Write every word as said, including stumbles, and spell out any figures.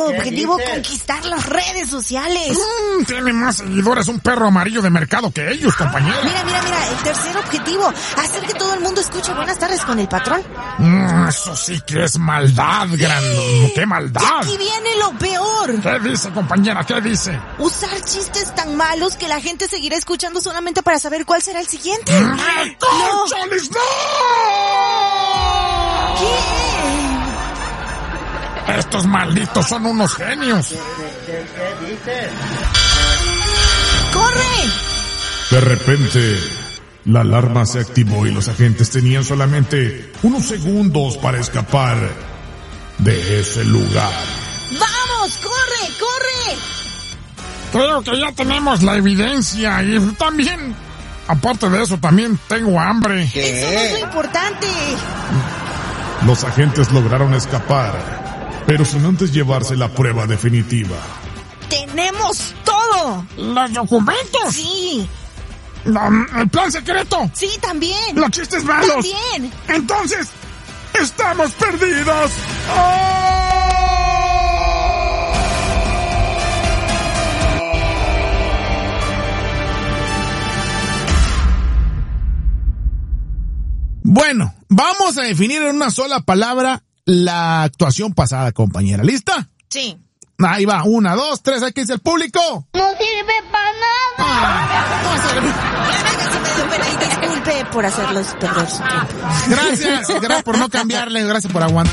tercer objetivo, conquistar las redes sociales. Mm, tiene más seguidores un perro amarillo de mercado que ellos, compañera. Mira, mira, mira, el tercer objetivo, hacer que todo el mundo escuche Buenas tardes con el patrón. Mm, eso sí que es maldad, grande. ¡Qué maldad! Y aquí viene lo peor. ¿Qué dice, compañera? ¿Qué dice? Usar chistes tan malos que la gente seguirá escuchando solamente para saber cuál será el siguiente. Mm, ¡Cónchales, no! ¿Qué? Estos malditos son unos genios. ¿Qué, qué, qué dices? ¡Corre! De repente, la alarma se activó y los agentes tenían solamente unos segundos para escapar de ese lugar. ¡Vamos! ¡Corre! ¡Corre! Creo que ya tenemos la evidencia y también, aparte de eso, también tengo hambre. ¿Qué? Eso no es lo importante. Los agentes lograron escapar, pero sin antes llevarse la prueba definitiva. ¡Tenemos todo! ¿Los documentos? Sí. La- ¿El plan secreto? Sí, también. ¿Los chistes malos? También. Entonces, ¡estamos perdidos! ¡Oh! Bueno, vamos a definir en una sola palabra la actuación pasada, compañera. ¿Lista? Sí. Ahí va, una, dos, tres, aquí dice el público. No sirve para nada. Ah, no sirve. Hágase medio pena y disculpe por hacerlos perder su tiempo. Gracias, gracias por no cambiarle, gracias por aguantar.